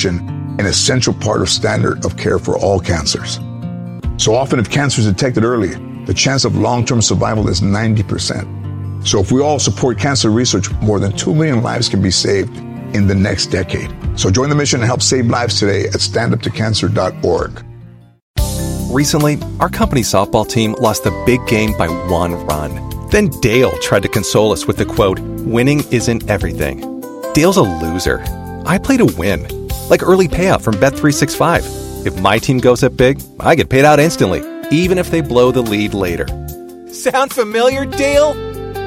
prevention an essential part of standard of care for all cancers. So often if cancer is detected early, the chance of long-term survival is 90%. So if we all support cancer research, more than 2 million lives can be saved in the next decade. So join the mission and help save lives today at standuptocancer.org. Recently, our company's softball team lost the big game by 1 run. Then Dale tried to console us with the quote, "Winning isn't everything." Dale's a loser. I play to win, like early payout from Bet365. If my team goes up big, I get paid out instantly, even if they blow the lead later. Sound familiar, Dale?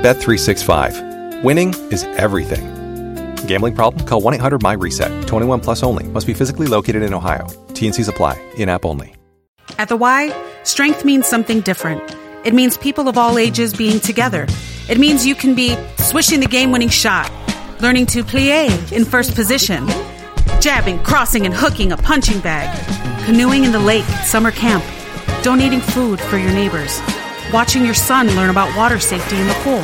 Bet365. Winning is everything. Gambling problem? Call 1-800-MY-RESET. 21 plus only. Must be physically located in Ohio. T&Cs apply. In-app only. At the Y, strength means something different. It means people of all ages being together. It means you can be swishing the game-winning shot, learning to plie in first position, jabbing, crossing, and hooking a punching bag, canoeing in the lake at summer camp, donating food for your neighbors, watching your son learn about water safety in the pool.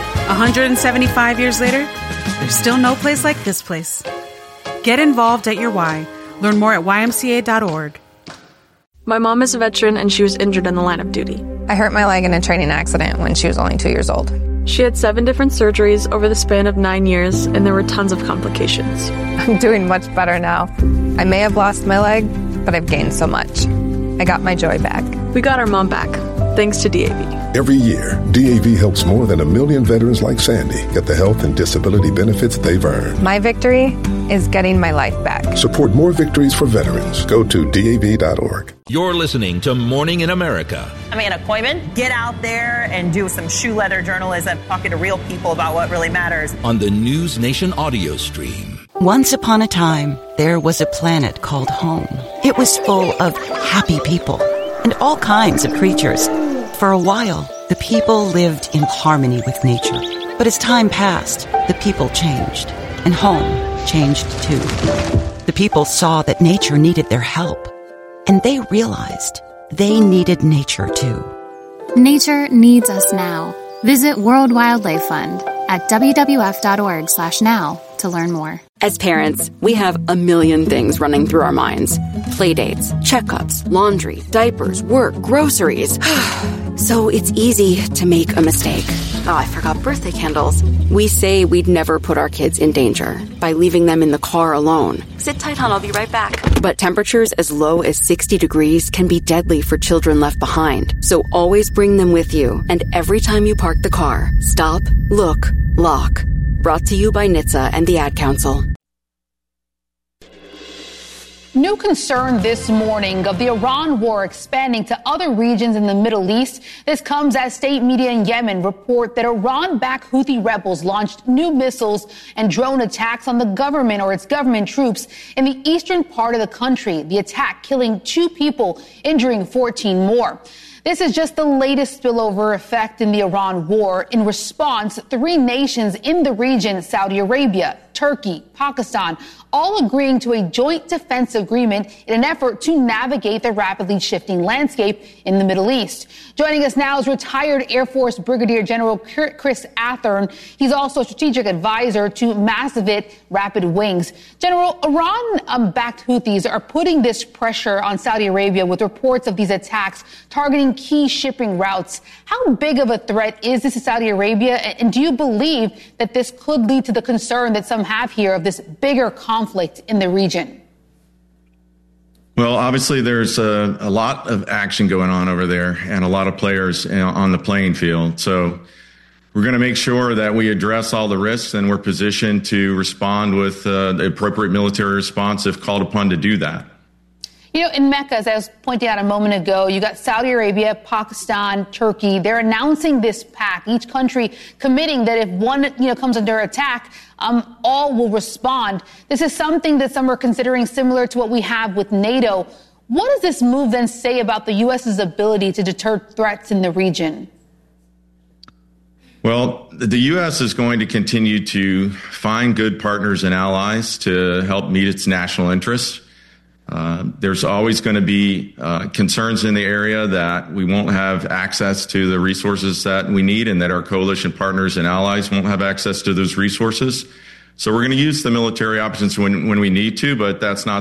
175 years later, there's still no place like this place. Get involved at your Y. Learn more at ymca.org. My mom is a veteran and she was injured in the line of duty. I hurt my leg in a training accident when she was only 2 years old. She had 7 different surgeries over the span of 9 years, and there were tons of complications. I'm doing much better now. I may have lost my leg, but I've gained so much. I got my joy back. We got our mom back, thanks to DAV. Every year, DAV helps more than 1 million veterans like Sandy get the health and disability benefits they've earned. My victory is getting my life back. Support more victories for veterans. Go to DAV.org. You're listening to Morning in America. I'm Anna Koyman. Get out there and do some shoe leather journalism, talking to real people about what really matters. On the News Nation audio stream. Once upon a time, there was a planet called home. It was full of happy people and all kinds of creatures. For a while, the people lived in harmony with nature. But as time passed, the people changed, and home changed too. The people saw that nature needed their help, and they realized they needed nature too. Nature needs us now. Visit World Wildlife Fund at wwf.org/now to learn more. As parents, we have a million things running through our minds. Playdates, checkups, laundry, diapers, work, groceries. So it's easy to make a mistake. Oh, I forgot birthday candles. We say we'd never put our kids in danger by leaving them in the car alone. Sit tight, hon, I'll be right back. But temperatures as low as 60 degrees can be deadly for children left behind. So always bring them with you. And every time you park the car, stop, look, lock. Brought to you by NHTSA and the Ad Council. New concern this morning of the Iran war expanding to other regions in the Middle East. This comes as state media in Yemen report that Iran-backed Houthi rebels launched new missiles and drone attacks on the government or its government troops in the eastern part of the country. The attack killing 2 people, injuring 14 more. This is just the latest spillover effect in the Iran war. In response, 3 nations in the region, Saudi Arabia, Turkey, Pakistan, all agreeing to a joint defense agreement in an effort to navigate the rapidly shifting landscape in the Middle East. Joining us now is retired Air Force Brigadier General Chris Athern. He's also a strategic advisor to Masavit Rapid Wings. General, Iran-backed Houthis are putting this pressure on Saudi Arabia with reports of these attacks targeting key shipping routes. How big of a threat is this to Saudi Arabia? And do you believe that this could lead to the concern that some have here of this bigger conflict in the region? Well, obviously, there's a lot of action going on over there and a lot of players on the playing field. So we're going to make sure that we address all the risks and we're positioned to respond with the appropriate military response if called upon to do that. You know, in Mecca, as I was pointing out a moment ago, you got Saudi Arabia, Pakistan, Turkey. They're announcing this pact, each country committing that if one, comes under attack, all will respond. This is something that some are considering similar to what we have with NATO. What does this move then say about the U.S.'s ability to deter threats in the region? Well, the U.S. is going to continue to find good partners and allies to help meet its national interests. There's always going to be concerns in the area that we won't have access to the resources that we need and that our coalition partners and allies won't have access to those resources. So we're going to use the military options when we need to, but that's not